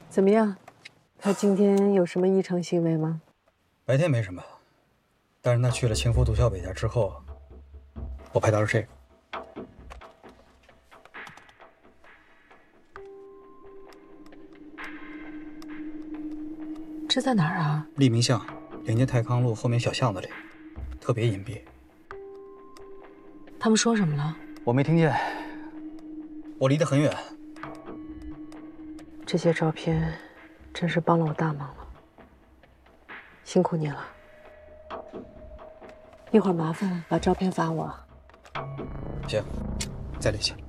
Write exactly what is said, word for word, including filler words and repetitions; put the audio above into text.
怎么样？他今天有什么异常行为吗？ 白天没什么，但是他去了清福毒枭北家之后，我拍到了这个。 这在哪儿啊？ 利民巷，临街泰康路后面小巷子里，特别隐蔽。 他们说什么了？ 我没听见，我离得很远。 这些照片真是帮了我大忙了，辛苦你了。一会儿麻烦把照片发我。 行，再联系。